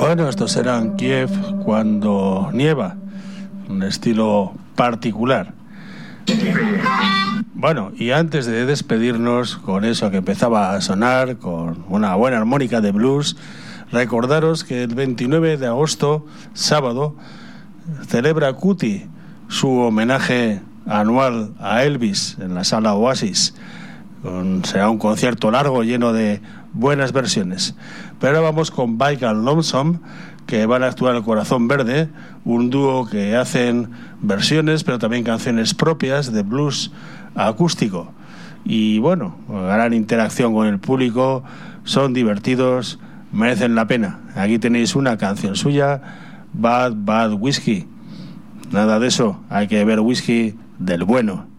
Bueno, estos serán Kiev cuando nieva, un estilo particular. Bueno, y antes de despedirnos con eso que empezaba a sonar, con una buena armónica de blues, recordaros que el 29 de agosto, sábado, celebra Cuti su homenaje anual a Elvis en la sala Oasis. Será un concierto largo lleno de buenas versiones. Pero ahora vamos con Bike and Lonesome, que van a actuar el Corazón Verde, un dúo que hacen versiones pero también canciones propias de blues acústico. Y bueno, gran interacción con el público, son divertidos, merecen la pena. Aquí tenéis una canción suya, Bad Whiskey. Nada de eso, hay que beber whisky del bueno.